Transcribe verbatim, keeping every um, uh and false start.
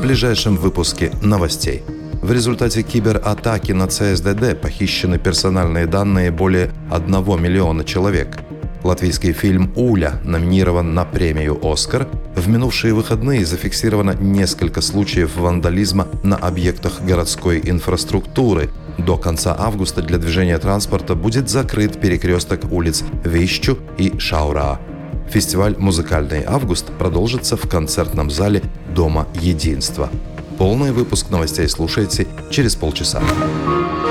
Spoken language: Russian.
в ближайшем выпуске новостей. В результате кибератаки на Си Эс Ди Ди похищены персональные данные более одного миллиона человек. Латвийский фильм «Уля» номинирован на премию «Оскар». В минувшие выходные зафиксировано несколько случаев вандализма на объектах городской инфраструктуры. До конца августа для движения транспорта будет закрыт перекресток улиц Вищу и Шаураа. Фестиваль «Музыкальный август» продолжится в концертном зале Дома Единства. Полный выпуск новостей слушайте через полчаса.